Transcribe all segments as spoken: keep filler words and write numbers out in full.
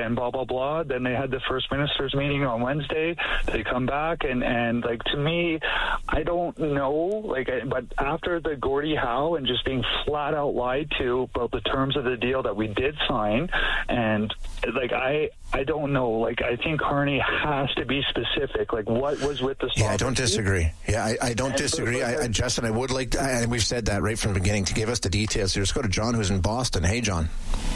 and blah, blah, blah. Then they had the First Minister's meeting on Wednesday. They come back, and, and like, to me, I don't know, like, but after the Gordie Howe and just being flat out lied to about the terms of the deal that we did sign, and, like, I I don't know. Like, I think Carney has to be specific. Like, what was with the Yeah, I don't disagree. Yeah, I, I don't and disagree. but, but, I, I, Justin, I would like to, and we've said that right from the beginning, to give us the details. So let's go to John, who's in Boston. Hey, John.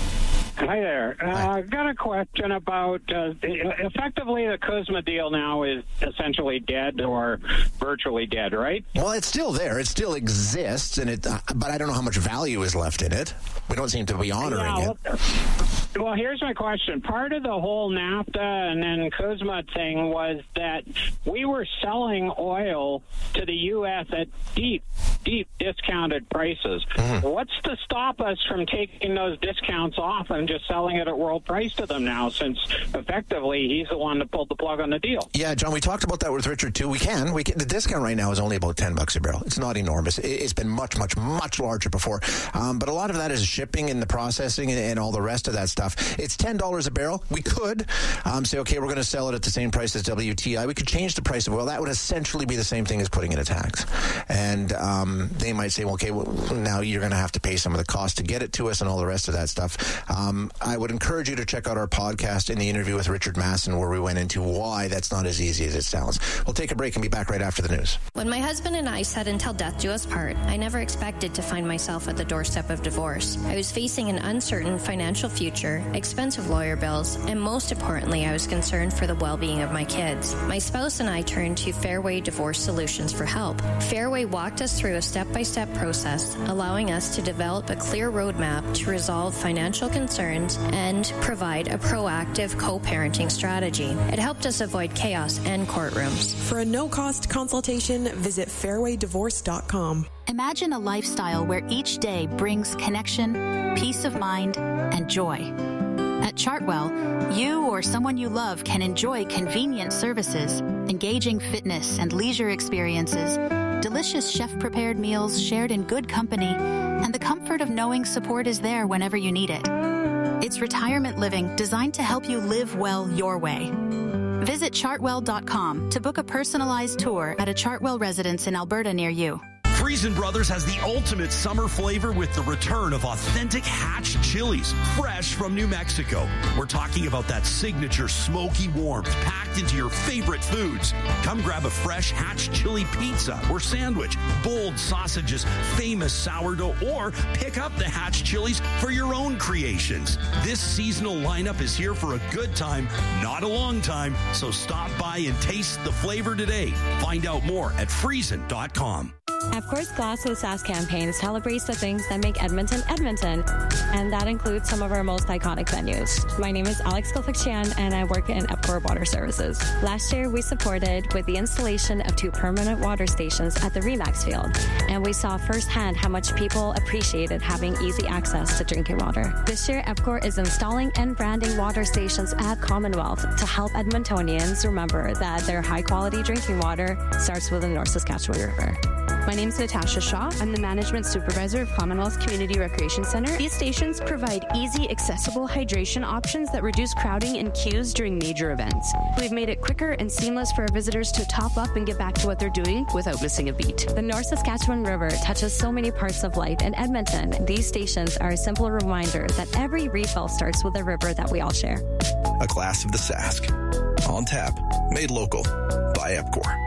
Hi there. Uh, Hi. I've got a question about, uh, effectively, the Kuzma deal now is essentially dead or virtually dead, right? Well, it's still there. It still exists, and it. Uh, but I don't know how much value is left in it. We don't seem to be honoring yeah, it. Well, well, here's my question. Part of the whole NAFTA and then Kuzma thing was that we were selling oil to the U S at deep, deep discounted prices. Mm-hmm. What's to stop us from taking those discounts off and just selling it at world price to them now, since effectively he's the one that pulled the plug on the deal? Yeah, John, we talked about that with Richard too. We can. We can. The discount right now is only about ten bucks a barrel. It's not enormous. It's been much, much, much larger before. Um, but a lot of that is shipping and the processing and, and all the rest of that stuff. It's ten dollars a barrel. We could um, say, okay, we're going to sell it at the same price as W T I. We could change the price of oil. That would essentially be the same thing as putting in a tax. And um, they might say, well, okay, well, now you're going to have to pay some of the cost to get it to us and all the rest of that stuff. Um, I would encourage you to check out our podcast in the interview with Richard Masson, where we went into why that's not as easy as it sounds. We'll take a break and be back right after the news. When my husband and I said until death do us part, I never expected to find myself at the doorstep of divorce. I was facing an uncertain financial future, expensive lawyer bills, and most importantly, I was concerned for the well-being of my kids. My spouse and I turned to Fairway Divorce Solutions for help. Fairway walked us through a step-by-step process, allowing us to develop a clear roadmap to resolve financial concerns and provide a proactive co-parenting strategy. It helped us avoid chaos and courtrooms. For a no-cost consultation, visit fairway divorce dot com. Imagine a lifestyle where each day brings connection, peace of mind, and joy. At Chartwell, you or someone you love can enjoy convenient services, engaging fitness and leisure experiences, delicious chef-prepared meals shared in good company, and the comfort of knowing support is there whenever you need it. It's retirement living designed to help you live well your way. Visit chartwell dot com to book a personalized tour at a Chartwell residence in Alberta near you. Freson Brothers has the ultimate summer flavor with the return of authentic Hatch chilies, fresh from New Mexico. We're talking about that signature smoky warmth packed into your favorite foods. Come grab a fresh Hatch chili pizza or sandwich, bold sausages, famous sourdough, or pick up the Hatch chilies for your own creations. This seasonal lineup is here for a good time, not a long time, so stop by and taste the flavor today. Find out more at freson dot com. EPCOR's Glass with Sass campaign celebrates the things that make Edmonton, Edmonton, and that includes some of our most iconic venues. My name is Alex Kilfick-Chan, and I work in EPCOR Water Services. Last year, we supported with the installation of two permanent water stations at the Remax Field, and we saw firsthand how much people appreciated having easy access to drinking water. This year, EPCOR is installing and branding water stations at Commonwealth to help Edmontonians remember that their high-quality drinking water starts with the North Saskatchewan River. My name is Natasha Shaw. I'm the Management Supervisor of Commonwealth Community Recreation Center. These stations provide easy, accessible hydration options that reduce crowding and queues during major events. We've made it quicker and seamless for our visitors to top up and get back to what they're doing without missing a beat. The North Saskatchewan River touches so many parts of life in Edmonton. These stations are a simple reminder that every refill starts with a river that we all share. A glass of the Sask. On tap. Made local. By EPCOR.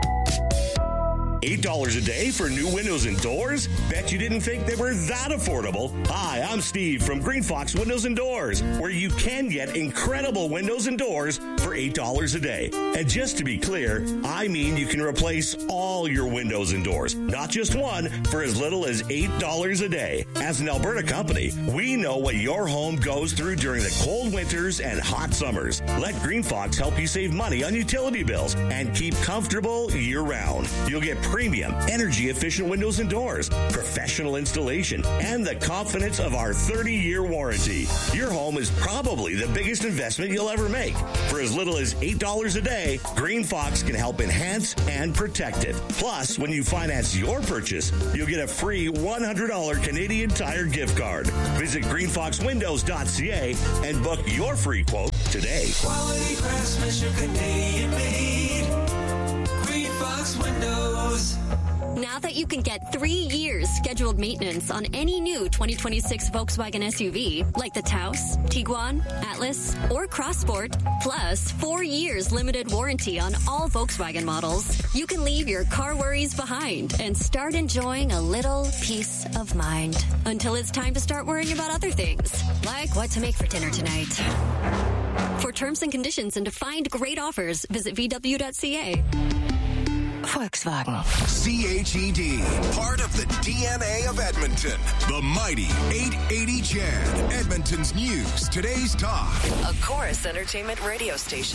eight dollars a day for new windows and doors? Bet you didn't think they were that affordable. Hi, I'm Steve from Green Fox Windows and Doors, where you can get incredible windows and doors for eight dollars a day. And just to be clear, I mean you can replace all your windows and doors, not just one, for as little as eight dollars a day. As an Alberta company, we know what your home goes through during the cold winters and hot summers. Let Green Fox help you save money on utility bills and keep comfortable year-round. You'll get premium, energy-efficient windows and doors, professional installation, and the confidence of our thirty-year warranty. Your home is probably the biggest investment you'll ever make. For as little as eight dollars a day, Green Fox can help enhance and protect it. Plus, when you finance your purchase, you'll get a free one hundred dollars Canadian Tire gift card. Visit green fox windows dot c a and book your free quote today. Quality craftsmanship, Canadian made. Green Fox Windows. Now that you can get three years scheduled maintenance on any new twenty twenty-six Volkswagen S U V, like the Taos, Tiguan, Atlas, or Crossport, plus four years limited warranty on all Volkswagen models, you can leave your car worries behind and start enjoying a little peace of mind until it's time to start worrying about other things, like what to make for dinner tonight. For terms and conditions and to find great offers, visit V W dot C A. Volkswagen. C H E D, part of the D N A of Edmonton. The mighty eight eighty C H E D, Edmonton's news, today's talk. A Chorus Entertainment radio station.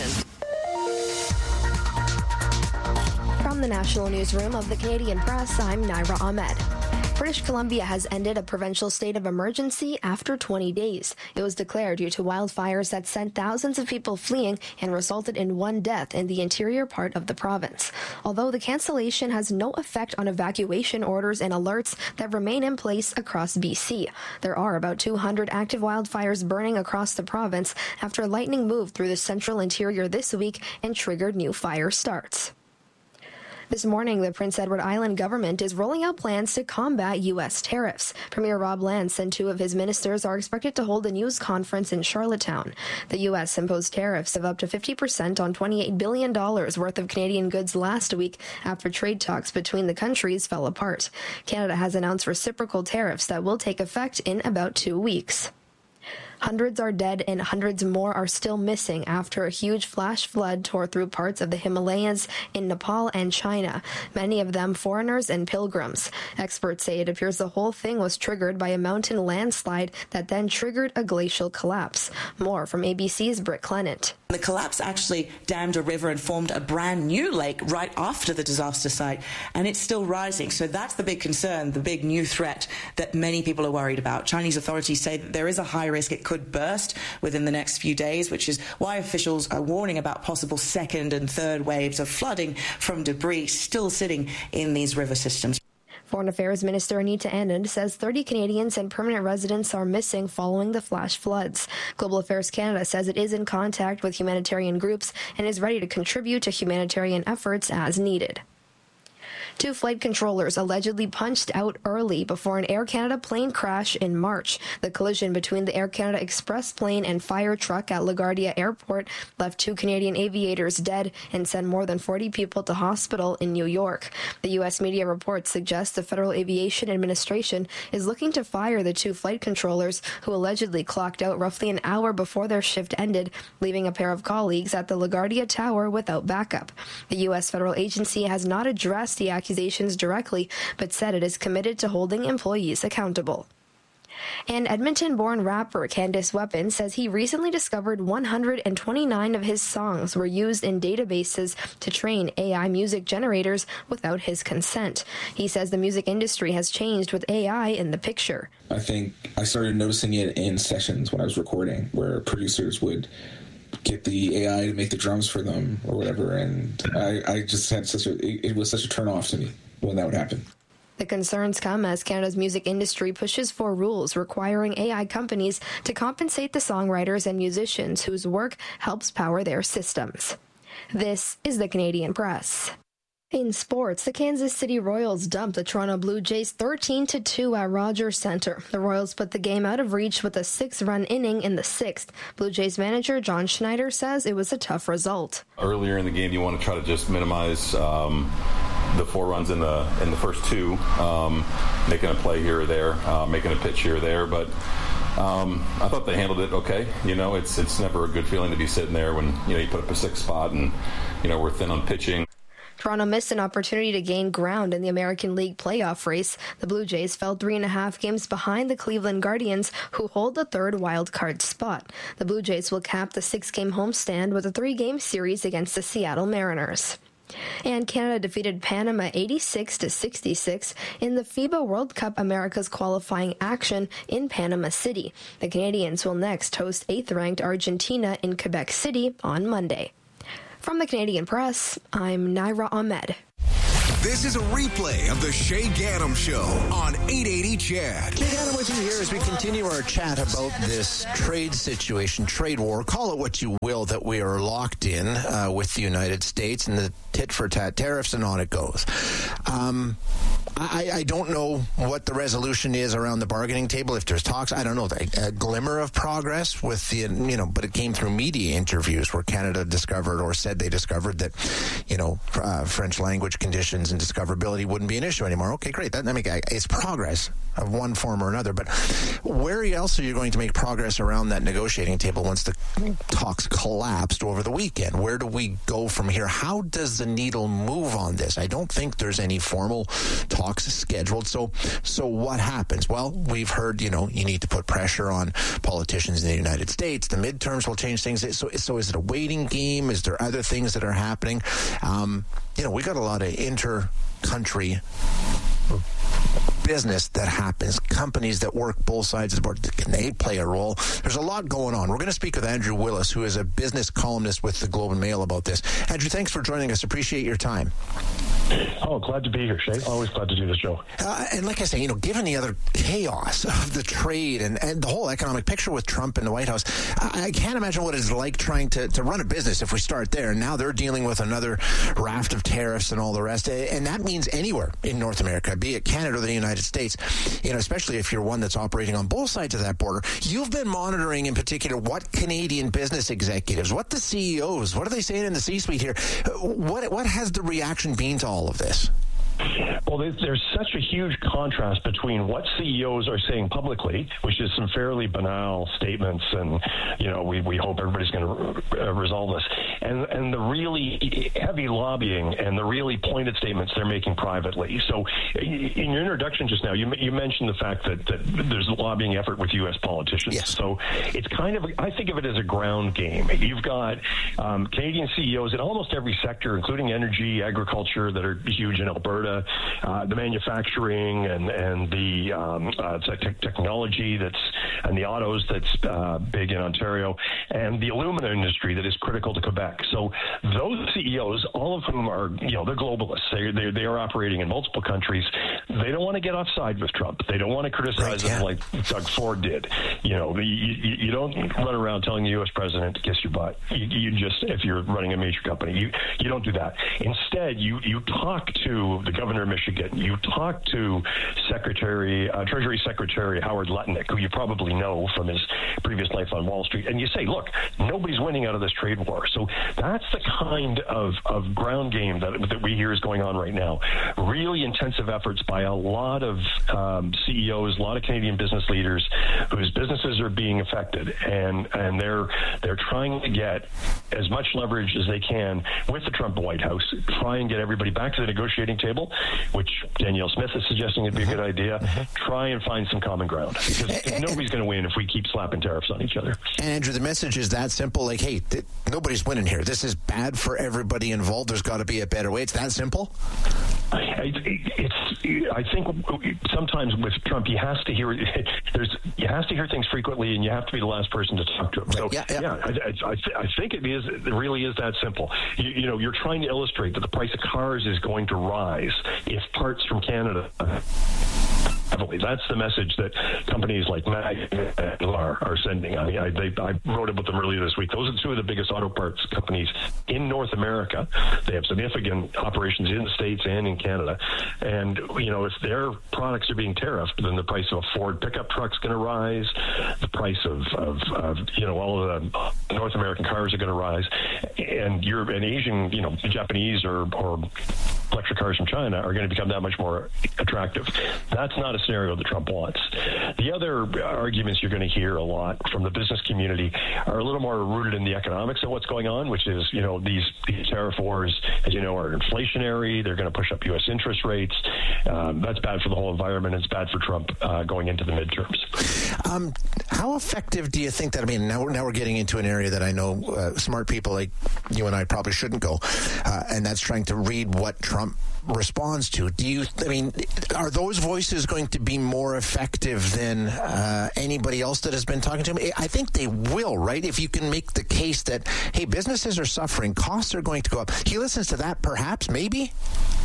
From the National Newsroom of the Canadian Press, I'm Naira Ahmed. British Columbia has ended a provincial state of emergency after twenty days. It was declared due to wildfires that sent thousands of people fleeing and resulted in one death in the interior part of the province. Although the cancellation has no effect on evacuation orders and alerts that remain in place across B C. There are about two hundred active wildfires burning across the province after lightning moved through the central interior this week and triggered new fire starts. This morning, the Prince Edward Island government is rolling out plans to combat U S tariffs. Premier Rob Lance and two of his ministers are expected to hold a news conference in Charlottetown. The U S imposed tariffs of up to fifty percent on twenty-eight billion dollars worth of Canadian goods last week after trade talks between the countries fell apart. Canada has announced reciprocal tariffs that will take effect in about two weeks. Hundreds are dead and hundreds more are still missing after a huge flash flood tore through parts of the Himalayas in Nepal and China, many of them foreigners and pilgrims. Experts say it appears the whole thing was triggered by a mountain landslide that then triggered a glacial collapse. More from A B C's Britt Clement. The collapse actually dammed a river and formed a brand new lake right after the disaster site, and it's still rising. So that's the big concern, the big new threat that many people are worried about. Chinese authorities say that there is a high risk it could burst within the next few days, which is why officials are warning about possible second and third waves of flooding from debris still sitting in these river systems. Foreign Affairs Minister Anita Anand says thirty Canadians and permanent residents are missing following the flash floods. Global Affairs Canada says it is in contact with humanitarian groups and is ready to contribute to humanitarian efforts as needed. Two flight controllers allegedly punched out early before an Air Canada plane crash in March. The collision between the Air Canada Express plane and fire truck at LaGuardia Airport left two Canadian aviators dead and sent more than forty people to hospital in New York. The U S media reports suggest the Federal Aviation Administration is looking to fire the two flight controllers who allegedly clocked out roughly an hour before their shift ended, leaving a pair of colleagues at the LaGuardia Tower without backup. The U S federal agency has not addressed the accusations directly, but said it is committed to holding employees accountable. And Edmonton-born rapper Candice Weapon says he recently discovered one hundred twenty-nine of his songs were used in databases to train A I music generators without his consent. He says the music industry has changed with A I in the picture. I think I started noticing it in sessions when I was recording, where producers would get the A I to make the drums for them or whatever, and I, I just had such a it, it was such a turn off to me when that would happen. The concerns come as Canada's music industry pushes for rules requiring A I companies to compensate the songwriters and musicians whose work helps power their systems. This is the Canadian Press. In sports, the Kansas City Royals dumped the Toronto Blue Jays thirteen to two at Rogers Centre. The Royals put the game out of reach with a six-run inning in the sixth. Blue Jays manager John Schneider says it was a tough result. Earlier in the game, you want to try to just minimize um, the four runs in the in the first two, um, making a play here or there, uh, making a pitch here or there, but Um, I thought they handled it okay. You know, it's it's never a good feeling to be sitting there when, you know, you put up a six spot and, you know, we're thin on pitching. Toronto missed an opportunity to gain ground in the American League playoff race. The Blue Jays fell three and a half games behind the Cleveland Guardians, who hold the third wild card spot. The Blue Jays will cap the six-game homestand with a three-game series against the Seattle Mariners. And Canada defeated Panama eighty-six to sixty-six in the FIBA World Cup America's qualifying action in Panama City. The Canadians will next host eighth-ranked Argentina in Quebec City on Monday. From the Canadian Press, I'm Naira Ahmed. This is a replay of the Shay Gaddam Show on eight eighty C H E D. Shay Gaddam with you here as we continue our chat about this trade situation, trade war, call it what you will, that we are locked in uh, with the United States and the tit-for-tat tariffs, and on it goes. Um, I, I don't know what the resolution is around the bargaining table. If there's talks, I don't know. A, a glimmer of progress with the, you know, but it came through media interviews where Canada discovered or said they discovered that, you know, uh, French language conditions and discoverability wouldn't be an issue anymore. Okay, great. That, I mean, it's progress of one form or another. But where else are you going to make progress around that negotiating table once the talks collapsed over the weekend? Where do we go from here? How does the needle move on this? I don't think there's any formal talks scheduled. So, so what happens? Well, we've heard, you know, you need to put pressure on politicians in the United States. The midterms will change things. So, so is it a waiting game? Is there other things that are happening? Um, you know, we got a lot of inter-country business that happens, companies that work both sides of the board. Can they play a role? There's a lot going on. We're going to speak with Andrew Willis, who is a business columnist with the Globe and Mail, about this. Andrew, thanks for joining us. Appreciate your time. Oh, glad to be here, Shay. Always glad to do the show. Uh, and like I say, you know, given the other chaos of the trade and, and the whole economic picture with Trump in the White House, I, I can't imagine what it's like trying to, to run a business if we start there. And now they're dealing with another raft of tariffs and all the rest. And that means anywhere in North America, be it Canada or the United States, you know, especially if you're one that's operating on both sides of that border. You've been monitoring in particular what Canadian business executives, what the C E Os, what are they saying in the C-suite here? What, what has the reaction been to all of this? Well, there's such a huge contrast between what C E Os are saying publicly, which is some fairly banal statements, and you know, we, we hope everybody's going to uh, resolve this, and and the really heavy lobbying and the really pointed statements they're making privately. So, in your introduction just now, you you mentioned the fact that, that there's a lobbying effort with U S politicians. Yes. So it's kind of, I think of it as a ground game. You've got um, Canadian C E Os in almost every sector, including energy, agriculture, that are huge in Alberta. Uh, the manufacturing and and the um, uh, te- technology that's and the autos that's uh, big in Ontario, and the aluminum industry that is critical to Quebec. So those C E Os, all of whom are, you know, they're globalists. They they they are operating in multiple countries. They don't want to get offside with Trump. They don't want to criticize right, yeah. him like Doug Ford did. You know, you, you, you don't run around telling the U S president to kiss your butt. You, you just, if you're running a major company, you you don't do that. Instead, you you talk to the governor of Michigan. You talk to Secretary, uh, Treasury Secretary Howard Lutnick, who you probably know from his previous life on Wall Street, and you say, look, nobody's winning out of this trade war. So that's the kind of, of ground game that, that we hear is going on right now. Really intensive efforts by a lot of um, C E Os, a lot of Canadian business leaders whose businesses are being affected, and, and they're, they're trying to get as much leverage as they can with the Trump White House, try and get everybody back to the negotiating table, which Danielle Smith is suggesting would be a good idea. Mm-hmm. Try and find some common ground, because and, nobody's going to win if we keep slapping tariffs on each other. And Andrew, the message is that simple, like, hey, th- nobody's winning here. This is bad for everybody involved. There's got to be a better way. It's that simple? I, it's. I think sometimes with Trump, he has to hear. There's. He has to hear things frequently, and you have to be the last person to talk to him. So, yeah, yeah. yeah I, I, I think it is. It really is that simple. You, you know, you're trying to illustrate that the price of cars is going to rise if parts from Canada. Heavily. That's the message that companies like Mag are, are sending. I mean, I, they, I wrote about them earlier this week. Those are two of the biggest auto parts companies in North America. They have significant operations in the States and in Canada. And, you know, if their products are being tariffed, then the price of a Ford pickup truck's going to rise. The price of, of, of, you know, all of the North American cars are going to rise. And Europe and Asian, you know, Japanese or, or electric cars from China are going to become that much more attractive. That's not a scenario that Trump wants. The other arguments you're going to hear a lot from the business community are a little more rooted in the economics of what's going on, which is, you know, these, these tariff wars, as you know, are inflationary. They're going to push up U S interest rates. Um, that's bad for the whole environment. It's bad for Trump uh, going into the midterms. Um, how effective do you think that, I mean, now, now we're getting into an area that I know uh, smart people like you and I probably shouldn't go, uh, and that's trying to read what Trump responds to. Do you, I mean, are those voices going to be more effective than uh, anybody else that has been talking to him? I think they will, right? If you can make the case that, hey, businesses are suffering, costs are going to go up. He listens to that, perhaps, maybe?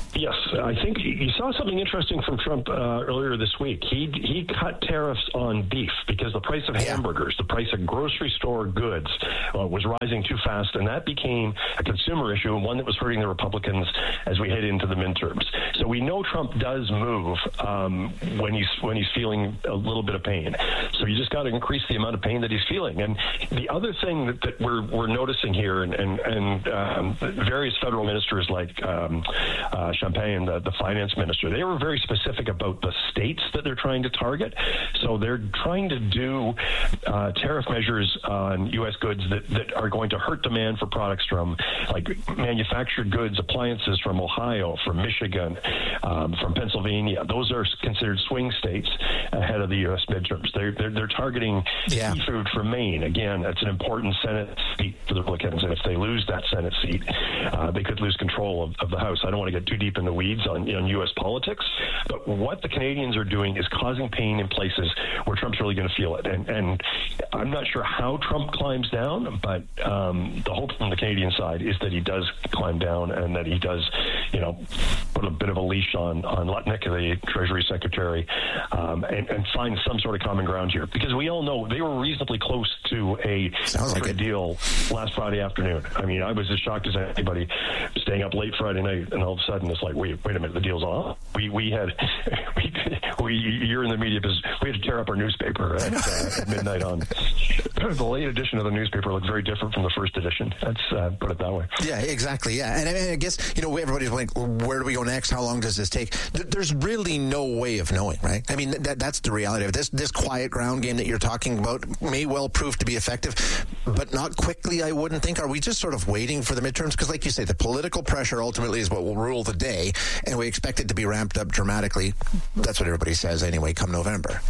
Yes, I think you saw something interesting from Trump uh, earlier this week. He he cut tariffs on beef because the price of hamburgers, the price of grocery store goods uh, was rising too fast, and that became a consumer issue and one that was hurting the Republicans as we head into the midterms. So we know Trump does move um, when he's when he's feeling a little bit of pain. So you just got to increase the amount of pain that he's feeling. And the other thing that, that we're we're noticing here, and and, and um, various federal ministers like um, uh, Champagne, the, the finance minister, they were very specific about the states that they're trying to target. So they're trying to do uh, tariff measures on U S goods that, that are going to hurt demand for products from like manufactured goods, appliances from Ohio, from Michigan, um, from Pennsylvania. Those are considered swing states ahead of the U S midterms. They're, they're, they're targeting yeah. seafood from Maine. Again, that's an important Senate seat for the Republicans. And if they lose that Senate seat, uh, they could lose control of, of the House. I don't want to get too deep in the weeds on, on U S politics, but what the Canadians are doing is causing pain in places where Trump's really going to feel it. And, and I'm not sure how Trump climbs down, but um, the hope from the Canadian side is that he does climb down and that he does, you know, put a bit of a leash on, on Lutnick, the Treasury Secretary, um, and, and find some sort of common ground here. Because we all know they were reasonably close to a like deal last Friday afternoon. I mean, I was as shocked as anybody staying up late Friday night, and all of a sudden it's like, wait, wait a minute, the deal's off. We we had, we, we you're in the media business. We had to tear up our newspaper at, uh, at midnight on the late edition of the newspaper. Looked very different from the first edition. That's uh, put it that way. Yeah, exactly. Yeah, and I, mean, I guess you know everybody's like, where do we go next? How long does this take? There's really no way of knowing, right? I mean, that, that's the reality of it. This this quiet ground game that you're talking about may well prove to be effective, but not quickly. I wouldn't think. Are we just sort of waiting for the midterms? Because, like you say, the political pressure ultimately is what will rule the day, and we expect it to be ramped up dramatically. That's what everybody says anyway, come November.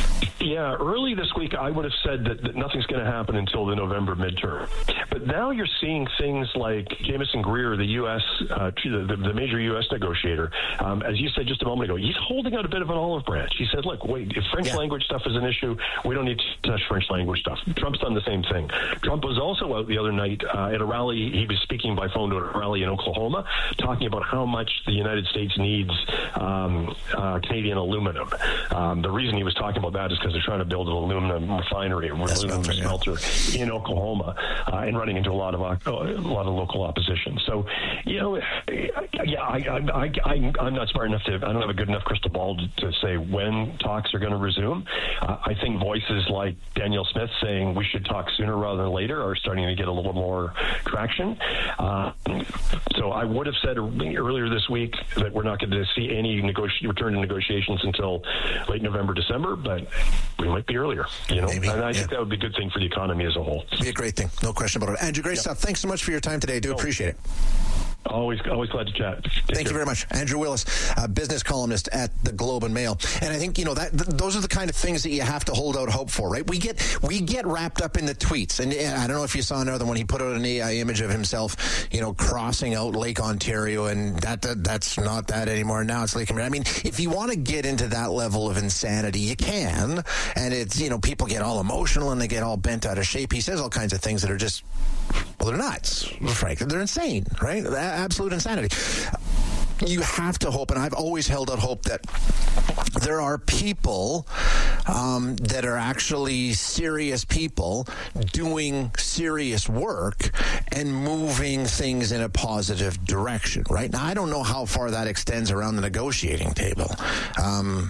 Yeah, early this week I would have said that, that nothing's going to happen until the November midterm. But now you're seeing things like Jamieson Greer, the U S, uh, the, the major U S negotiator, um, as you said just a moment ago, he's holding out a bit of an olive branch. He said, look, wait, if French yeah. language stuff is an issue, we don't need to touch French language stuff. Trump's done the same thing. Trump was also out the other night uh, at a rally. He was speaking by phone to a rally in Oklahoma, talking about how much the United States needs um, uh, Canadian aluminum. Um, the reason he was talking about that is because they're trying to build an aluminum refinery, an aluminum smelter yeah. in Oklahoma, uh, and running into a lot of uh, a lot of local opposition. So, you know, yeah, I, I, I, I'm not smart enough to. I don't have a good enough crystal ball to, to say when talks are going to resume. Uh, I think voices like Danielle Smith saying we should talk sooner rather than later are starting to get a little more traction. Uh, so I would have said earlier this week that we're not going to see any negoti- return to negotiations until late November, December, but we might be earlier, you know, Maybe, and I yeah. think that would be a good thing for the economy as a whole. It'd be a great thing, no question about it. Andrew, great yep. stuff. Thanks so much for your time today. I do oh. appreciate it. Always, always glad to chat. Take Thank care. you very much. Andrew Willis, a business columnist at the Globe and Mail. And I think, you know, that th- those are the kind of things that you have to hold out hope for, right? We get we get wrapped up in the tweets. And, and I don't know if you saw another one. He put out an A I image of himself, you know, crossing out Lake Ontario, and that, that that's not that anymore. Now it's Lake Erie. I mean, if you want to get into that level of insanity, you can. And it's, you know, people get all emotional and they get all bent out of shape. He says all kinds of things that are just, well, they're nuts, frankly. They're insane, right? Absolute insanity. You have to hope, and I've always held out hope, that there are people um, that are actually serious people doing serious work and moving things in a positive direction, right? Now, I don't know how far that extends around the negotiating table. Um,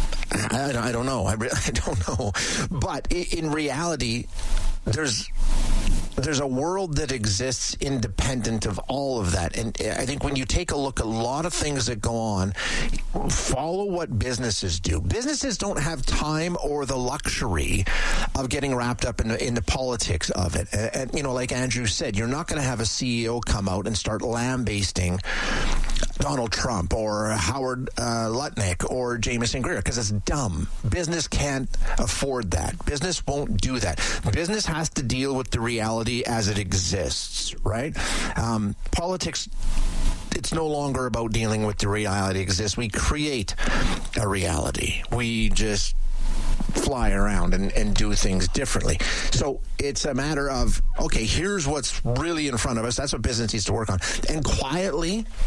I, I don't know. I, re- I don't know. But in reality, there's... There's a world that exists independent of all of that. And I think when you take a look at a lot of things that go on, follow what businesses do. Businesses don't have time or the luxury of getting wrapped up in the, in the politics of it. And, and, you know, like Andrew said, you're not going to have a C E O come out and start lambasting Donald Trump or Howard uh, Lutnick or Jamieson Greer, because it's dumb. Business can't afford that. Business won't do that. Business has to deal with the reality as it exists, right? Um, politics, it's no longer about dealing with the reality exists. We create a reality. We just fly around and, and do things differently. So it's a matter of, okay, here's what's really in front of us. That's what business needs to work on. And quietly,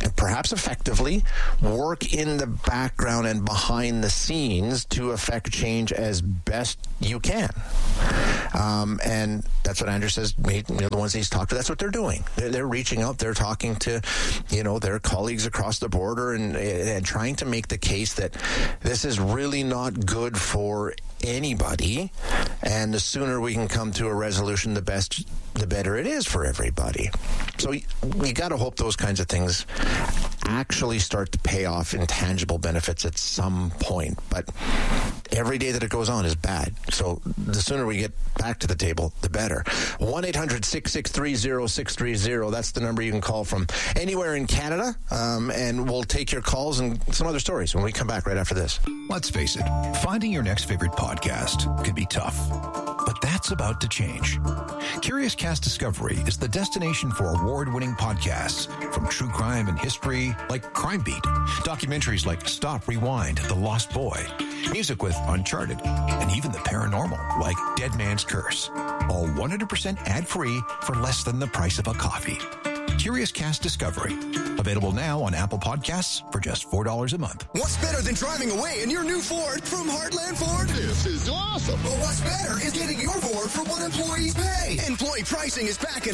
and perhaps effectively, work in the background and behind the scenes to affect change as best you can. Um, and that's what Andrew says, you know, the ones he's talked to, that's what they're doing. They're, they're reaching out, they're talking to, you know, their colleagues across the border and, and trying to make the case that this is really not good for anybody, and the sooner we can come to a resolution, the best, the better it is for everybody. So we got to hope those kinds of things actually start to pay off in tangible benefits at some point. But every day that it goes on is bad. So the sooner we get back to the table, the better. one eight hundred six six three zero six three zero. That's the number you can call from anywhere in Canada. Um, and we'll take your calls and some other stories when we come back right after this. Let's face it, finding your next favorite podcast can be tough. But that's about to change. Curious Cast Discovery is the destination for award-winning podcasts from true crime and history like Crime Beat, documentaries like Stop, Rewind, The Lost Boy, music with Uncharted, and even the paranormal like Dead Man's Curse. All one hundred percent ad-free for less than the price of a coffee. Curious Cast Discovery. Available now on Apple Podcasts for just four dollars a month. What's better than driving away in your new Ford from Heartland Ford? This is awesome. But what's better is getting your Ford for what employees pay. Employee pricing is back in